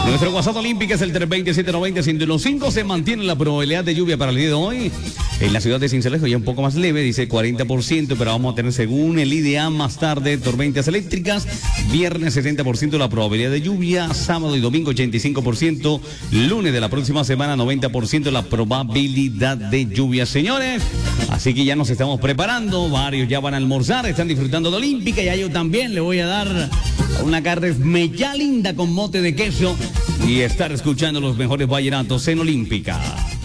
Nuestro WhatsApp olímpico es el 320-790-1015. Se mantiene la probabilidad de lluvia para el día de hoy. En la ciudad de Sincelejo ya un poco más leve, dice 40%, pero vamos a tener, según el IDA, más tarde tormentas eléctricas. Viernes 60% la probabilidad de lluvia, sábado y domingo 85%, lunes de la próxima semana 90% la probabilidad de lluvia, señores. Así que ya nos estamos preparando, varios ya van a almorzar, están disfrutando de Olímpica, ya yo también le voy a dar una carne mecha linda con mote de queso y estar escuchando los mejores vallenatos en Olímpica.